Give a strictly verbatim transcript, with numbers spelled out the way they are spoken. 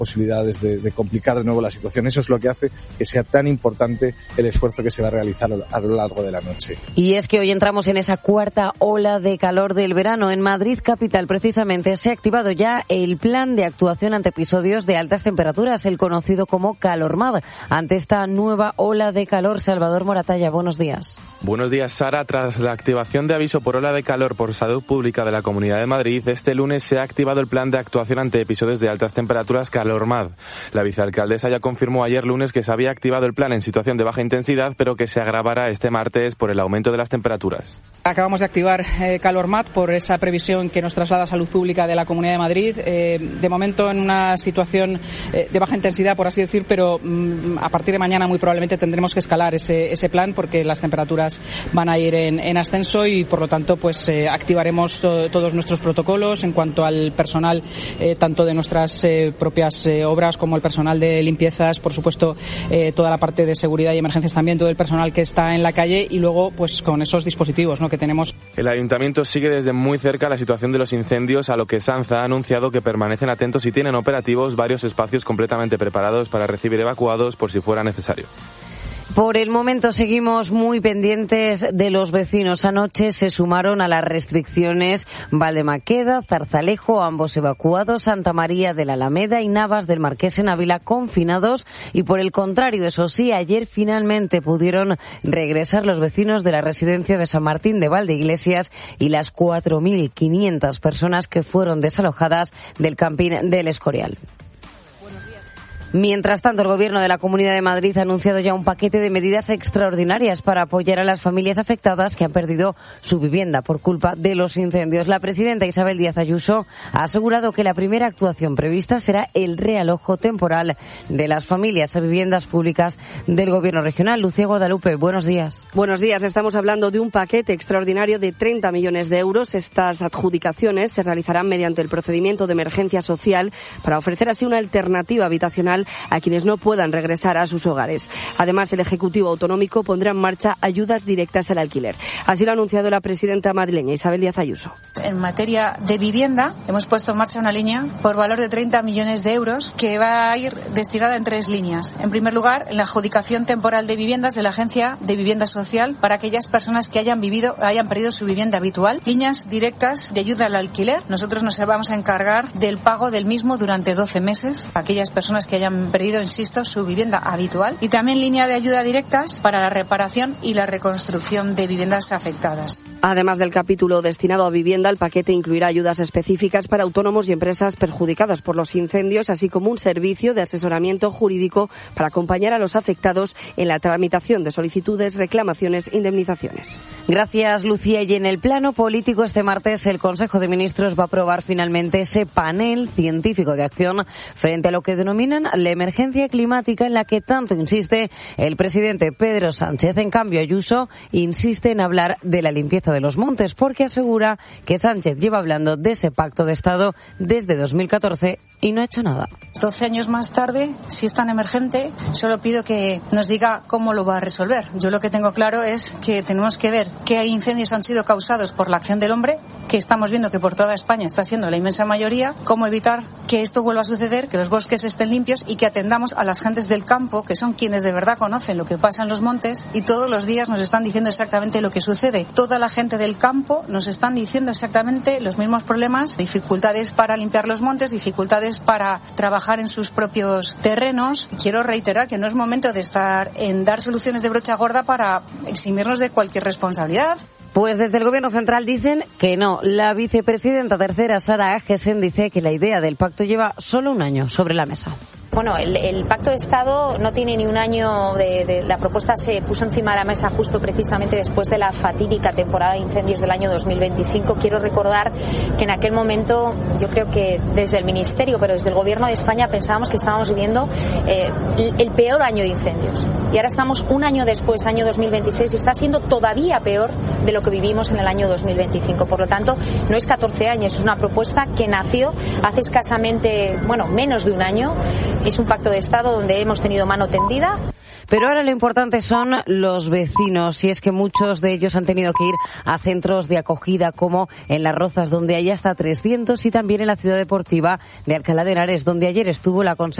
posibilidades de, de complicar de nuevo la situación. Eso es lo que hace que sea tan importante el esfuerzo que se va a realizar a lo largo de la noche. Y es que hoy entramos en esa cuarta ola de calor del verano. En Madrid capital, precisamente, se ha activado ya el plan de actuación ante episodios de altas temperaturas, el conocido como Calormad. Ante esta nueva ola de calor, Salvador Moratalla, buenos días. Buenos días, Sara. Tras la activación de aviso por ola de calor por Salud Pública de la Comunidad de Madrid, este lunes se ha activado el plan de actuación ante episodios de altas temperaturas Calormad. La vicealcaldesa ya confirmó ayer lunes que se había activado el plan en situación de baja intensidad, pero que se agravará este martes por el aumento de las temperaturas. Acabamos de activar eh, Calormad por esa previsión que nos traslada Salud Pública de la Comunidad de Madrid. Eh, de momento en una situación eh, de baja intensidad, por así decir, pero mm, a partir de mañana muy probablemente tendremos que escalar ese, ese plan porque las temperaturas van a ir en, en ascenso y por lo tanto pues eh, activaremos to- todos nuestros protocolos en cuanto al personal eh, tanto de nuestras eh, propias eh, obras como el personal de limpiezas, por supuesto eh, toda la parte de seguridad y emergencias también, todo el personal que está en la calle y luego pues con esos dispositivos, ¿no?, que tenemos. El ayuntamiento sigue desde muy cerca la situación de los incendios, a lo que Sanza ha anunciado que permanecen atentos y tienen operativos varios espacios completamente preparados para recibir evacuados por si fuera necesario. Por el momento seguimos muy pendientes de los vecinos. Anoche se sumaron a las restricciones Valdemaqueda, Zarzalejo, ambos evacuados, Santa María de la Alameda y Navas del Marqués en Ávila confinados. Y por el contrario, eso sí, ayer finalmente pudieron regresar los vecinos de la residencia de San Martín de Valdeiglesias y las cuatro mil quinientas personas que fueron desalojadas del camping del Escorial. Mientras tanto, el Gobierno de la Comunidad de Madrid ha anunciado ya un paquete de medidas extraordinarias para apoyar a las familias afectadas que han perdido su vivienda por culpa de los incendios. La presidenta Isabel Díaz Ayuso ha asegurado que la primera actuación prevista será el realojo temporal de las familias a viviendas públicas del Gobierno regional. Lucía Guadalupe, buenos días. Buenos días. Estamos hablando de un paquete extraordinario de treinta millones de euros. Estas adjudicaciones se realizarán mediante el procedimiento de emergencia social para ofrecer así una alternativa habitacional a quienes no puedan regresar a sus hogares. Además, el Ejecutivo Autonómico pondrá en marcha ayudas directas al alquiler. Así lo ha anunciado la presidenta madrileña Isabel Díaz Ayuso. En materia de vivienda, hemos puesto en marcha una línea por valor de treinta millones de euros que va a ir destinada en tres líneas. En primer lugar, en la adjudicación temporal de viviendas de la Agencia de Vivienda Social para aquellas personas que hayan vivido, hayan perdido su vivienda habitual. Líneas directas de ayuda al alquiler. Nosotros nos vamos a encargar del pago del mismo durante doce meses. Aquellas personas que hayan perdido, insisto, su vivienda habitual. Y también línea de ayuda directas para la reparación y la reconstrucción de viviendas afectadas. Además del capítulo destinado a vivienda, el paquete incluirá ayudas específicas para autónomos y empresas perjudicadas por los incendios, así como un servicio de asesoramiento jurídico para acompañar a los afectados en la tramitación de solicitudes, reclamaciones e indemnizaciones. Gracias, Lucía. Y en el plano político, este martes el Consejo de Ministros va a aprobar finalmente ese panel científico de acción frente a lo que denominan la emergencia climática, en la que tanto insiste el presidente Pedro Sánchez. En cambio, Ayuso insiste en hablar de la limpieza de los montes, porque asegura que Sánchez lleva hablando de ese pacto de Estado desde dos mil catorce y no ha hecho nada. doce años más tarde, si es tan emergente, solo pido que nos diga cómo lo va a resolver. Yo lo que tengo claro es que tenemos que ver qué incendios han sido causados por la acción del hombre, que estamos viendo que por toda España está siendo la inmensa mayoría, cómo evitar que esto vuelva a suceder, que los bosques estén limpios y que atendamos a las gentes del campo, que son quienes de verdad conocen lo que pasa en los montes y todos los días nos están diciendo exactamente lo que sucede. Toda la gente del campo nos están diciendo exactamente los mismos problemas, dificultades para limpiar los montes, dificultades para trabajar en sus propios terrenos. Quiero reiterar que no es momento de estar en dar soluciones de brocha gorda para eximirnos de cualquier responsabilidad. Pues desde el Gobierno central dicen que no. La vicepresidenta tercera, Sara Agesen, dice que la idea del pacto lleva solo un año sobre la mesa. Bueno, el, el Pacto de Estado no tiene ni un año, de, de, la propuesta se puso encima de la mesa justo precisamente después de la fatídica temporada de incendios del año dos mil veinticinco. Quiero recordar que en aquel momento, yo creo que desde el Ministerio, pero desde el Gobierno de España pensábamos que estábamos viviendo eh, el peor año de incendios. Y ahora estamos un año después, año dos mil veintiséis, y está siendo todavía peor de lo que vivimos en el año dos mil veinticinco. Por lo tanto, no es catorce años, es una propuesta que nació hace escasamente, bueno, menos de un año. Es un pacto de Estado donde hemos tenido mano tendida. Pero ahora lo importante son los vecinos, y es que muchos de ellos han tenido que ir a centros de acogida como en Las Rozas, donde hay hasta trescientos, y también en la ciudad deportiva de Alcalá de Henares, donde ayer estuvo la consejera